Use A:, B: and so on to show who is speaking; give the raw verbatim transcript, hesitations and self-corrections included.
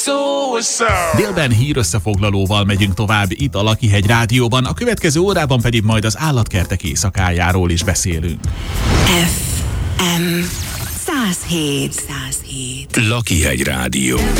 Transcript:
A: Délben hírösszefoglalóval megyünk tovább itt a Lakihegy Rádióban, a következő órában pedig majd az állatkertek éjszakájáról is beszélünk.
B: ef em száz hét.
C: Lakihegy Rádió.